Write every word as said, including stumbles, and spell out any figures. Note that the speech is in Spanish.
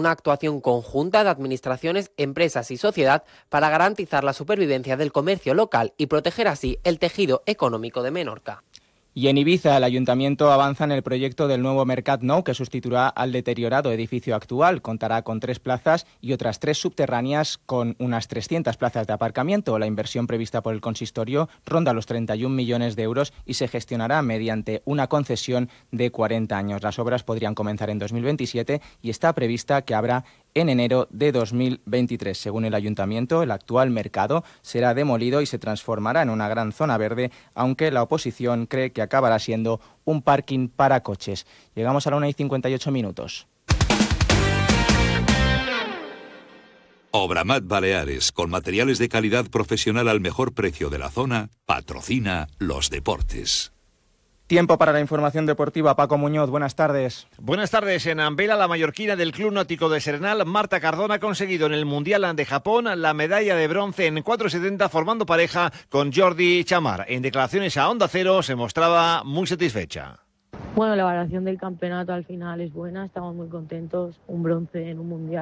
una actuación conjunta de administraciones, empresas y sociedad para garantizar la supervivencia del comercio local y proteger así el tejido económico de Menorca. Y en Ibiza, el Ayuntamiento avanza en el proyecto del nuevo Mercat Nou, que sustituirá al deteriorado edificio actual. Contará con tres plazas y otras tres subterráneas con unas trescientas plazas de aparcamiento. La inversión prevista por el consistorio ronda los treinta y un millones de euros y se gestionará mediante una concesión de cuarenta años. Las obras podrían comenzar en dos mil veintisiete y está prevista que abra en enero de dos mil veintitrés. Según el Ayuntamiento, el actual mercado será demolido y se transformará en una gran zona verde, aunque la oposición cree que acabará siendo un parking para coches. Llegamos a la una y cincuenta y ocho minutos. Obramat Baleares, con materiales de calidad profesional al mejor precio de la zona, patrocina los deportes. Tiempo para la información deportiva. Paco Muñoz, buenas tardes. Buenas tardes. En Ambela, la mallorquina del Club Náutico de Serenal, Marta Cardona, ha conseguido en el Mundial de Japón la medalla de bronce en cuatro setenta, formando pareja con Jordi Chamar. En declaraciones a Onda Cero se mostraba muy satisfecha. Bueno, la valoración del campeonato al final es buena, estamos muy contentos, un bronce en un Mundial.